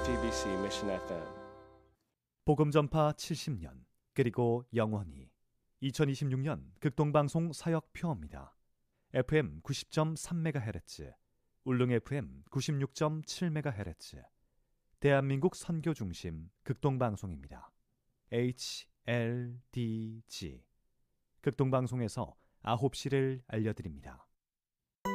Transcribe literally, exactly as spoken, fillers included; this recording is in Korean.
제이티비씨 Mission 에프엠 복음전파 칠십 년 그리고 영원히 이천이십육 년 극동방송 사역표입니다. 에프엠 구십 점 삼 메가헤르츠, 울릉 에프엠 구십육 점 칠 메가헤르츠, 대한민국 선교중심 극동방송입니다. 에이치엘디지 극동방송에서 아홉 시를 알려드립니다.